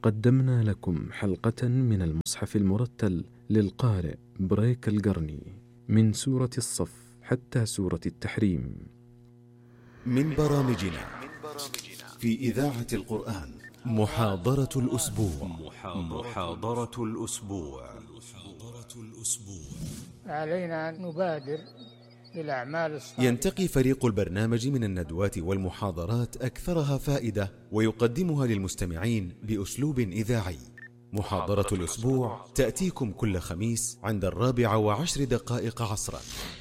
قدمنا لكم حلقة من المصحف المرتل للقارئ بريك القرني من سورة الصف حتى سورة التحريم. من برامجنا في إذاعة القرآن محاضرة الأسبوع. علينا أن نبادر بالأعمال الصالحة. ينتقي فريق البرنامج من الندوات والمحاضرات أكثرها فائدة ويقدمها للمستمعين بأسلوب إذاعي. محاضرة الأسبوع تأتيكم كل خميس عند 4:10 عصرا.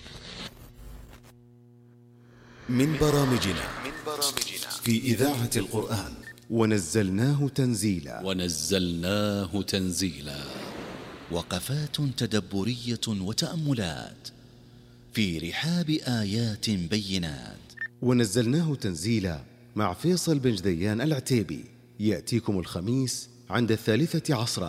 من برامجنا في إذاعة القرآن ونزلناه تنزيلا. وقفات تدبرية وتأملات في رحاب آيات بينات. ونزلناه تنزيلا مع فيصل بن جديان العتيبي، يأتيكم الخميس عند 3 عصرا.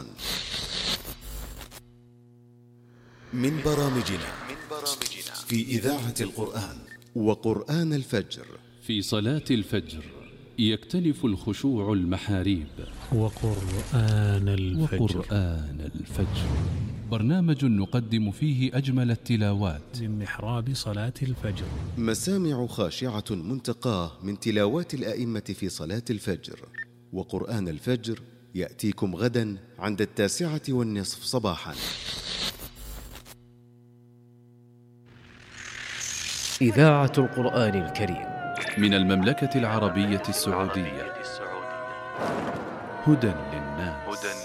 من برامجنا في إذاعة القرآن وقرآن الفجر. في صلاة الفجر يكتنف الخشوع المحاريب. وقرآن الفجر برنامج نقدم فيه أجمل التلاوات من محراب صلاة الفجر. مسامع خاشعة منتقاه من تلاوات الأئمة في صلاة الفجر. وقرآن الفجر يأتيكم غدا عند 9:20 صباحا. إذاعة القرآن الكريم من المملكة العربية السعودية. هدى